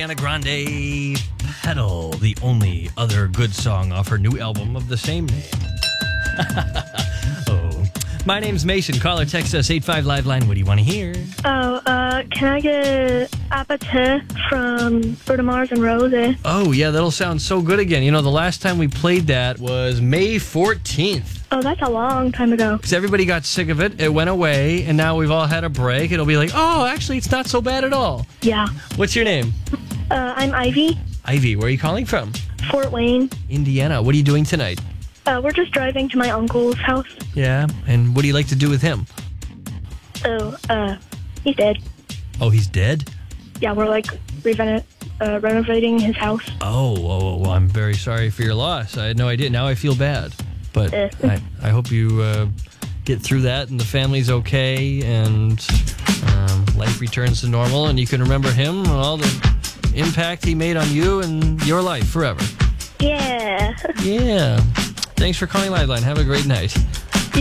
Ariana Grande, Pedal, the only other good song off her new album of the same name. Oh, my name's Mason. Call or text us 85 Live Line. What do you want to hear? Can I get Apathy from Bruno Mars and Rosie? Oh, yeah, that'll sound so good again. You know, the last time we played that was May 14th. Oh, that's a long time ago. Because everybody got sick of it. It went away, and now we've all had a break. It'll be like, oh, actually, it's not so bad at all. Yeah. What's your name? I'm Ivy, Ivy. Where are you calling from? Fort Wayne. Indiana. What are you doing tonight? We're just driving to my uncle's house. Yeah, and what do you like to do with him? He's dead. Oh, he's dead? Yeah, we're like renovating his house. Oh, I'm very sorry for your loss. I had no idea. Now I feel bad. But I hope you get through that and the family's okay and life returns to normal and you can remember him and all the impact he made on you and your life forever. Yeah. Yeah. Thanks for calling Liveline. Have a great night.